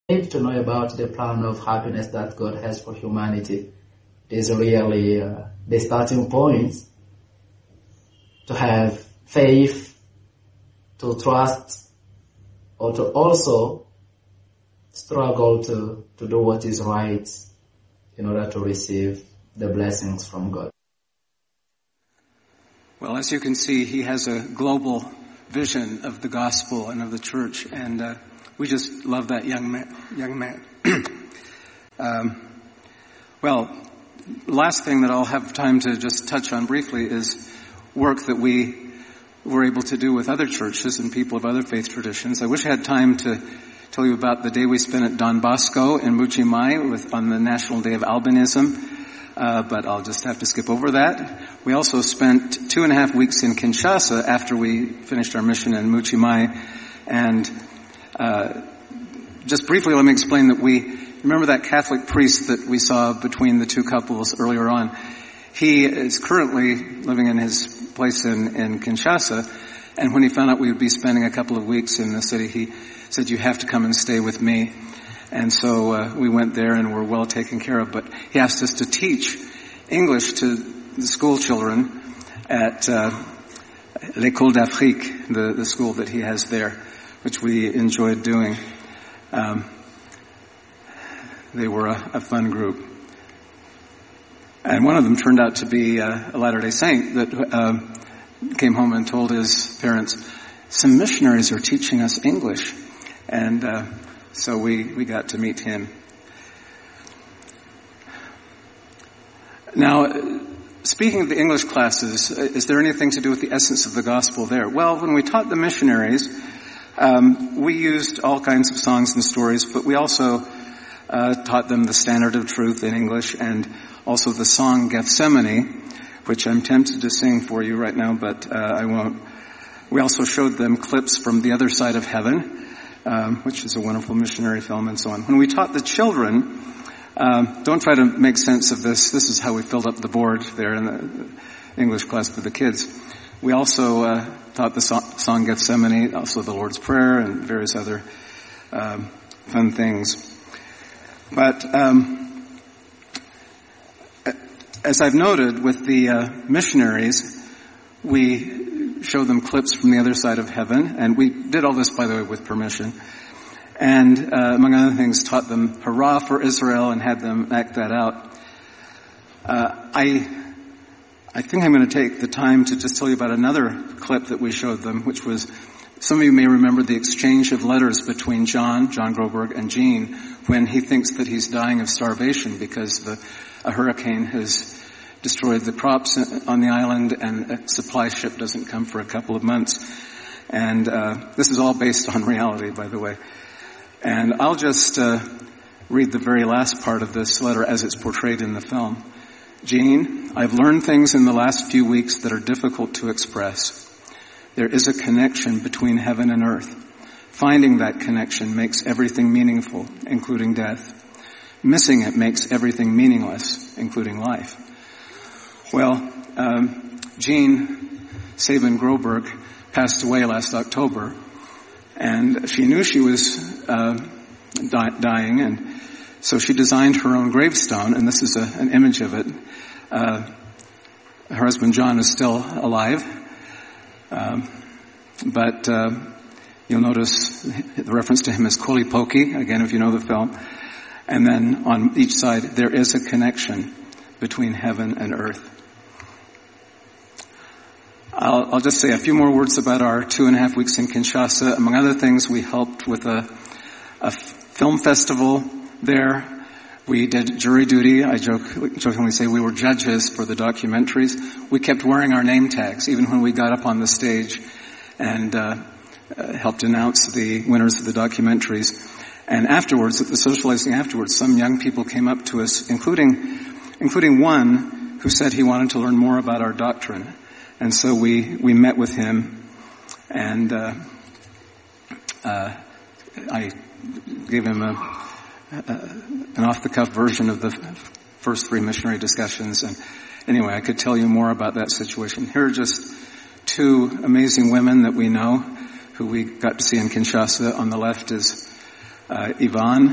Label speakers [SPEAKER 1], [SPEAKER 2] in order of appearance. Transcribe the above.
[SPEAKER 1] need to know about the plan of happiness that God has for humanity. It is really the starting point to have faith, to trust, or to also struggle to do what is right in order to receive the blessings from God.
[SPEAKER 2] Well, as you can see, he has a global vision of the gospel and of the church, and we just love that young man. Well, last thing that I'll have time to just touch on briefly is work that we were able to do with other churches and people of other faith traditions. I wish I had time to tell you about the day we spent at Don Bosco in Mbuji-Mayi on the National Day of Albinism, but I'll just have to skip over that. We also spent 2.5 weeks in Kinshasa after we finished our mission in Mbuji-Mayi, and just briefly let me explain that remember that Catholic priest that we saw between the two couples earlier on. He is currently living in his place in Kinshasa, and when he found out we would be spending a couple of weeks in the city, he said, "You have to come and stay with me." And so we went there and were well taken care of. But he asked us to teach English to the school children at L'École d'Afrique, the school that he has there, which we enjoyed doing. They were a fun group. And one of them turned out to be a Latter-day Saint that came home and told his parents, "Some missionaries are teaching us English." And so we got to meet him. Now, speaking of the English classes, is there anything to do with the essence of the gospel there? Well, when we taught the missionaries, we used all kinds of songs and stories, but we also taught them the standard of truth in English and also the song Gethsemane, which I'm tempted to sing for you right now, but I won't. We also showed them clips from The Other Side of Heaven, which is a wonderful missionary film, and so on. When we taught the children, don't try to make sense of this. This is how we filled up the board there in the English class for the kids. We also taught the song Gethsemane, also the Lord's Prayer, and various other fun things. But as I've noted with the missionaries, we show them clips from The Other Side of Heaven, and we did all this, by the way, with permission. And among other things, taught them Hurrah for Israel and had them act that out. I think I'm going to take the time to just tell you about another clip that we showed them, which was, some of you may remember the exchange of letters between John Groberg, and Jean when he thinks that he's dying of starvation because a hurricane has destroyed the crops on the island and a supply ship doesn't come for a couple of months. And this is all based on reality, by the way. And I'll just read the very last part of this letter as it's portrayed in the film. "Jean, I've learned things in the last few weeks that are difficult to express. There is a connection between heaven and earth. Finding that connection makes everything meaningful, including death. Missing it makes everything meaningless, including life." Well, Jean Sabin Groberg passed away last October, and she knew she was dying, and so she designed her own gravestone, and this is an image of it. Her husband John is still alive, but you'll notice the reference to him as Kolipoki, again, if you know the film. And then on each side, there is a connection between heaven and earth. I'll just say a few more words about our 2.5 weeks in Kinshasa. Among other things, we helped with a film festival there. We did jury duty. I jokingly say we were judges for the documentaries. We kept wearing our name tags, even when we got up on the stage and helped announce the winners of the documentaries. And afterwards, at the socializing afterwards, some young people came up to us, including one who said he wanted to learn more about our doctrine. And so we met with him, and I gave him an off-the-cuff version of the first 3 missionary discussions. And anyway, I could tell you more about that situation. Here are just 2 amazing women that we know, who we got to see in Kinshasa. On the left is Yvonne,